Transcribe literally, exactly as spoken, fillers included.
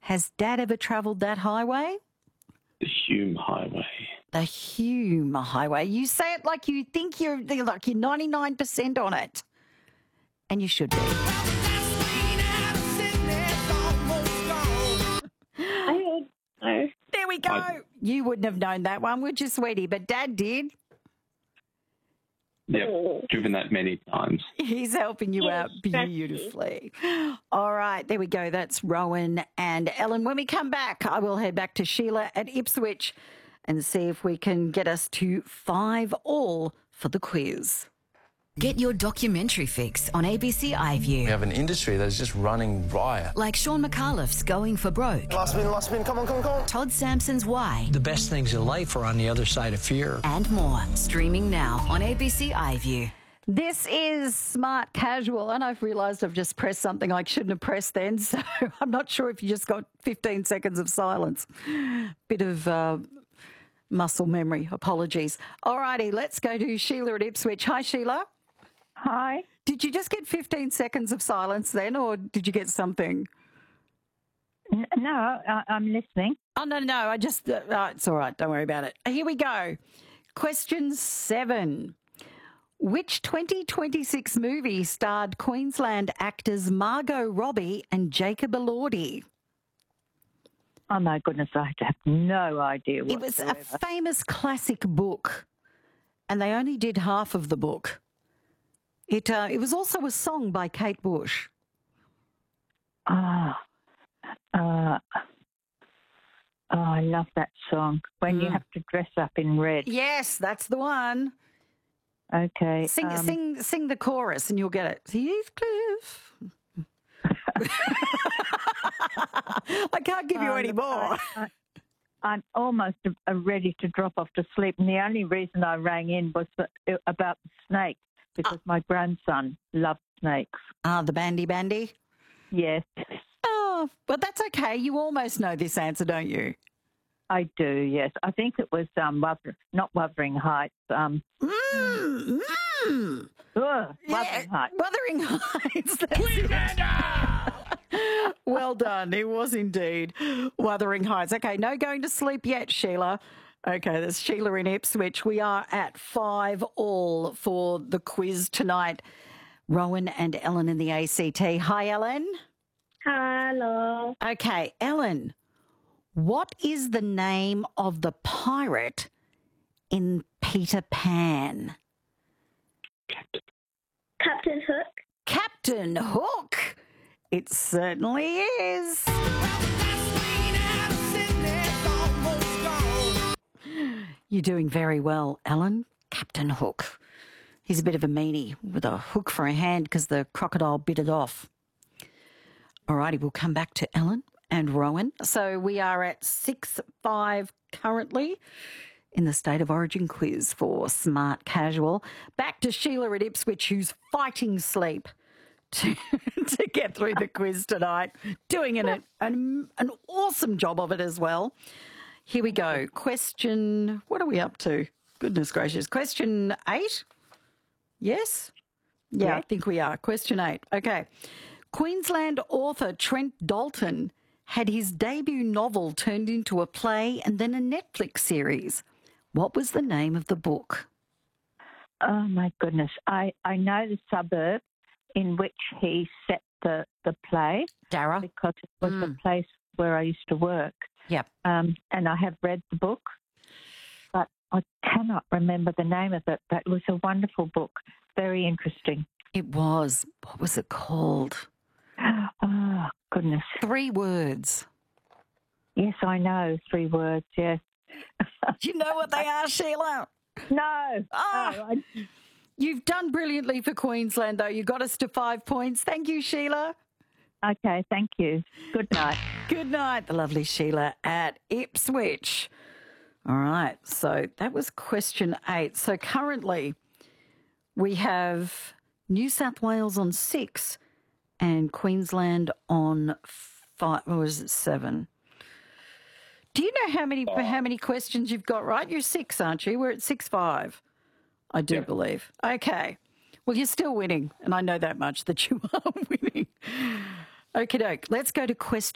Has Dad ever travelled that highway? The Hume Highway. The Hume Highway. You say it like you think you're like you're ninety-nine percent on it. And you should be. I know. There we go. I- You wouldn't have known that one, would you, sweetie? But Dad did. Yep, driven that many times. He's helping you Yes, out thank beautifully. All right, there we go. That's Rowan and Ellen. When we come back, I will head back to Sheila at Ipswich and see if we can get us to five all for the quiz. Get your documentary fix on A B C iView. We have an industry that is just running riot. Like Sean McAuliffe's Going for Broke, Last spin, last spin, come on, come on, come on. Todd Sampson's Why, The best things in life are on the other side of fear. and more. Streaming now on A B C iView. This is Smart Casual, and I've realised I've just pressed something I shouldn't have pressed then, so I'm not sure if you just got fifteen seconds of silence. Bit of uh, muscle memory. Apologies. All righty, let's go to Sheila at Ipswich. Hi, Sheila. Hi. Did you just get fifteen seconds of silence then, or did you get something? N- No, I- I'm listening. Oh, no, no, I just, uh, uh, it's all right, don't worry about it. Here we go. Question seven. Which twenty twenty-six movie starred Queensland actors Margot Robbie and Jacob Elordi? Oh, my goodness, I have no idea It was a whatsoever. famous classic book, and they only did half of the book. It, uh, it was also a song by Kate Bush. Ah, uh, oh, I love that song. When you Mm. have to dress up in red. Yes, that's the one. Okay. Sing, um, sing, sing the chorus, and you'll get it. Heathcliff. I can't give you oh, any look, more. I, I, I'm almost uh, ready to drop off to sleep, and the only reason I rang in was for, uh, about the snake, because my grandson loves snakes. Ah, the Bandy Bandy. Yes, Oh, but that's okay. You almost know this answer, don't you? I do, yes. I think it was um, Wuther- not Wuthering Heights. Um, Mm, mm. ugh, Yeah, Wuthering Heights. Wuthering Heights. That's it. Well done. It was indeed Wuthering Heights. Okay, no going to sleep yet, Sheila. Okay, that's Sheila in Ipswich. We are at five all for the quiz tonight. Rowan and Ellen in the A C T. Hi, Ellen. Hello. Okay, Ellen, what is the name of the pirate in Peter Pan? Captain Hook. Captain Hook. It certainly is. You're doing very well, Ellen. Captain Hook. He's a bit of a meanie with a hook for a hand because the crocodile bit it off. All righty, we'll come back to Ellen and Rowan. So we are at six five currently in the State of Origin quiz for Smart Casual. Back to Sheila at Ipswich, who's fighting sleep to, to get through the quiz tonight, doing an, an, an awesome job of it as well. Here we go. Question, what are we up to? Goodness gracious. Question eight? Yes? Yeah, Yeah. I think we are. Question eight. Okay. Queensland author Trent Dalton had his debut novel turned into a play and then a Netflix series. What was the name of the book? Oh, my goodness. I, I know the suburb in which he set the, the play Dara? because it was Mm. the place where I used to work. Yep. Um, and I have read the book, but I cannot remember the name of it. But it was a wonderful book, very interesting. It was. What was it called? Oh, goodness. Three words. Yes, I know. Three words, yes. Do you know what they are, Sheila? No. Ah. no, I- You've done brilliantly for Queensland, though. You got us to five points. Thank you, Sheila. Okay, thank you. Good night. Good night, the lovely Sheila at Ipswich. All right, so that was question eight. So currently we have New South Wales on six and Queensland on five. Or was it seven? Do you know how many how many questions you've got right? You're six, aren't you? We're at six five, I do Yeah. believe. Okay. Well, you're still winning, and I know that much, that you are winning. Okie doke. Let's go to question